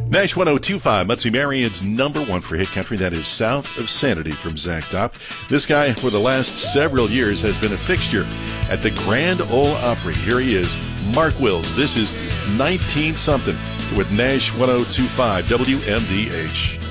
Nash 1025, Muncie Marion's number one for hit country. That is South of Sanity from Zach Top. This guy, for the last several years, has been a fixture at the Grand Ole Opry. Here he is, Mark Wills. This is 19-something with Nash 1025 WMDH.